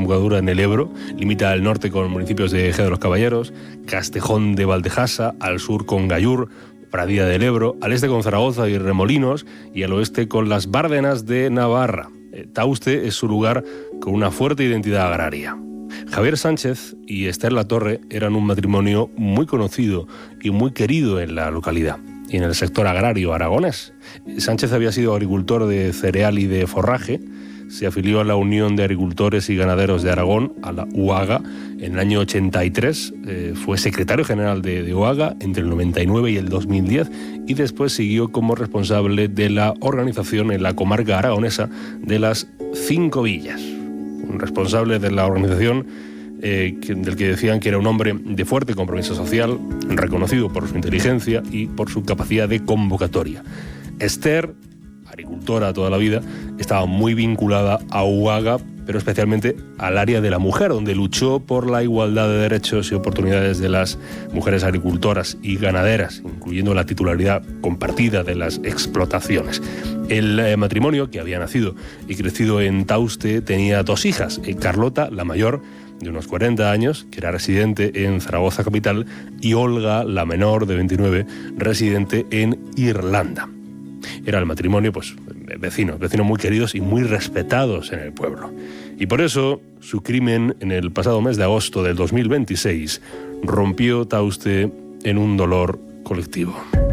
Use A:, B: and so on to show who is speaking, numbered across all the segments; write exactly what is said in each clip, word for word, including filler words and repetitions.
A: desembocadura en el Ebro. Limita al norte con municipios de Ejea de los Caballeros, Castejón de Valdejasa, al sur con Gallur, Pradilla del Ebro, al este con Zaragoza y Remolinos, y al oeste con las Bárdenas de Navarra. Tauste es su lugar con una fuerte identidad agraria. Javier Sánchez y Esther Latorre eran un matrimonio muy conocido y muy querido en la localidad y en el sector agrario aragonés. Sánchez había sido agricultor de cereal y de forraje, se afilió a la Unión de Agricultores y Ganaderos de Aragón, a la U A G A, en el año ochenta y tres, eh, fue secretario general de, de U A G A entre el noventa y nueve y el dos mil diez, y después siguió como responsable de la organización en la comarca aragonesa de las Cinco Villas. Un responsable de la organización eh, que, del que decían que era un hombre de fuerte compromiso social, reconocido por su inteligencia y por su capacidad de convocatoria. Esther, agricultora toda la vida, estaba muy vinculada a U A G A, pero especialmente al área de la mujer, donde luchó por la igualdad de derechos y oportunidades de las mujeres agricultoras y ganaderas, incluyendo la titularidad compartida de las explotaciones. El eh, matrimonio, que había nacido y crecido en Tauste, tenía dos hijas, eh, Carlota, la mayor, de unos cuarenta años, que era residente en Zaragoza capital, y Olga, la menor, de veintinueve, residente en Irlanda. Era el matrimonio, pues, vecinos, vecinos muy queridos y muy respetados en el pueblo. Y por eso, su crimen en el pasado mes de agosto del dos mil veintiséis rompió Tauste en un dolor colectivo.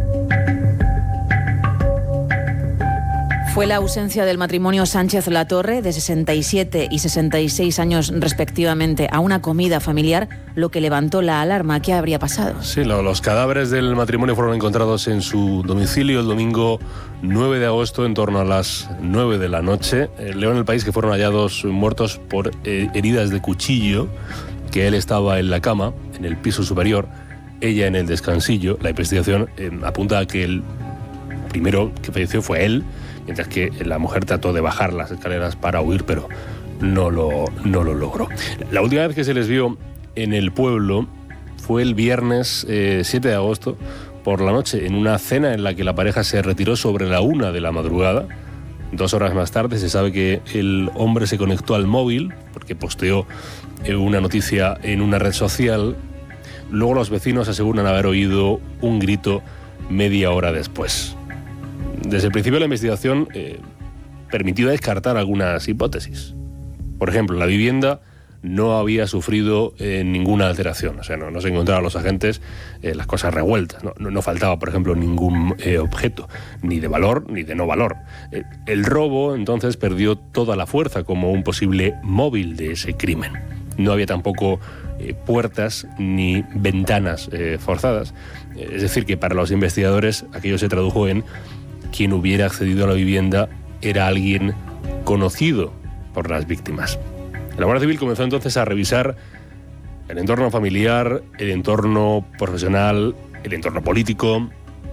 B: Fue la ausencia del matrimonio Sánchez-Latorre, de sesenta y siete y sesenta y seis años respectivamente, a una comida familiar, lo que levantó la alarma. ¿Qué habría pasado?
A: Sí, lo, los cadáveres del matrimonio fueron encontrados en su domicilio el domingo nueve de agosto, en torno a las nueve de la noche. Eh, leo en El País que fueron hallados muertos por eh, heridas de cuchillo, que él estaba en la cama, en el piso superior, ella en el descansillo. La investigación eh, apunta a que el primero que falleció fue él, mientras que la mujer trató de bajar las escaleras para huir, pero no lo, no lo logró. La última vez que se les vio en el pueblo fue el viernes eh, siete de agosto por la noche, en una cena en la que la pareja se retiró sobre la una de la madrugada. Dos horas más tarde se sabe que el hombre se conectó al móvil porque posteó eh, una noticia en una red social. Luego los vecinos aseguran haber oído un grito media hora después. Desde el principio de la investigación eh, permitió descartar algunas hipótesis. Por ejemplo, la vivienda no había sufrido eh, ninguna alteración, o sea, no, no se encontraban los agentes eh, las cosas revueltas, no, no, no faltaba, por ejemplo, ningún eh, objeto, ni de valor ni de no valor. Eh, el robo, entonces, perdió toda la fuerza como un posible móvil de ese crimen. No había tampoco eh, puertas ni ventanas eh, forzadas, eh, es decir, que para los investigadores aquello se tradujo en quien hubiera accedido a la vivienda era alguien conocido por las víctimas. La Guardia Civil comenzó entonces a revisar el entorno familiar, el entorno profesional, el entorno político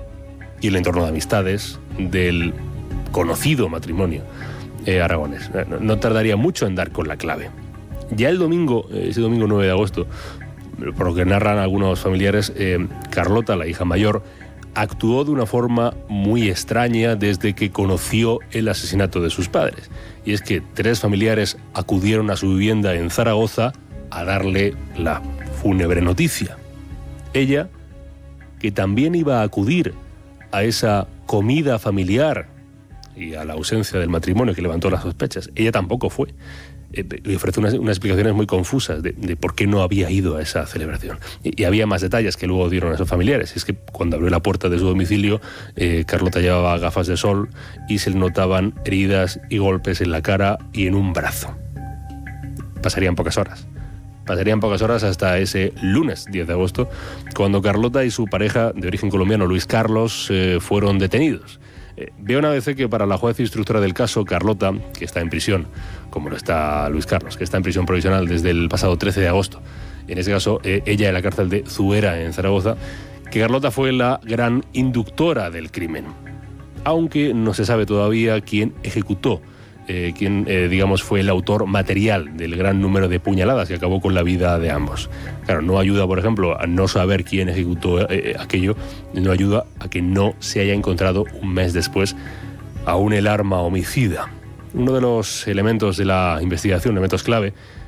A: y el entorno de amistades del conocido matrimonio eh, aragonés. No, no tardaría mucho en dar con la clave. Ya el domingo, ese domingo nueve de agosto, por lo que narran algunos familiares, eh, Carlota, la hija mayor, actuó de una forma muy extraña desde que conoció el asesinato de sus padres. Y es que tres familiares acudieron a su vivienda en Zaragoza a darle la fúnebre noticia. Ella, que también iba a acudir a esa comida familiar y a la ausencia del matrimonio que levantó las sospechas, ella tampoco fue. Eh, le ofreció unas, unas explicaciones muy confusas de, de por qué no había ido a esa celebración. Y, y había más detalles que luego dieron a esos familiares. Es que cuando abrió la puerta de su domicilio, eh, Carlota llevaba gafas de sol y se le notaban heridas y golpes en la cara y en un brazo. Pasarían pocas horas. Pasarían pocas horas hasta ese lunes diez de agosto, cuando Carlota y su pareja de origen colombiano, Luis Carlos, eh, fueron detenidos. Eh, veo una vez que para la juez instructora del caso, Carlota, que está en prisión, como lo está Luis Carlos, que está en prisión provisional desde el pasado trece de agosto, en ese caso eh, ella en la cárcel de Zuera, en Zaragoza, que Carlota fue la gran inductora del crimen, aunque no se sabe todavía quién ejecutó, eh, quién, eh, digamos, fue el autor material del gran número de puñaladas que acabó con la vida de ambos. Claro, no ayuda, por ejemplo, a no saber quién ejecutó eh, aquello, no ayuda a que no se haya encontrado un mes después aún el arma homicida. Uno de los elementos de la investigación, elementos clave,